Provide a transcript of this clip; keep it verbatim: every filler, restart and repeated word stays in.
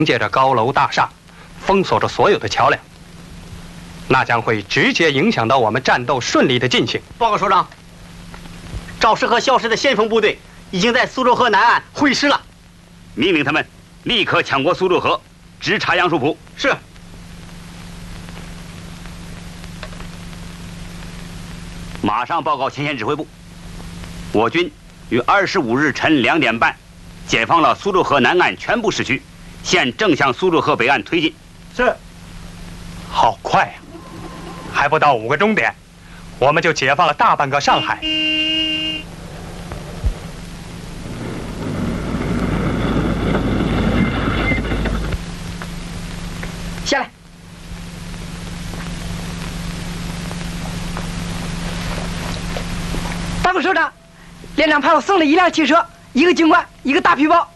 借着高楼大厦，封锁着所有的桥梁，那将会直接影响到我们战斗顺利的进行。 报告首长，赵氏和萧氏的先锋部队已经在苏州河南岸会师了， 命令他们立刻抢过苏州河，直插杨树浦。 是。 马上报告前线指挥部，我军于二十五日晨两点半解放了苏州河南岸全部市区，现正向苏州河北岸推进。 是。 好快呀、啊！还不到五个钟点，我们就解放了大半个上海。 下来。报告首长，连长派我送了一辆汽车，一个军官，一个大皮包，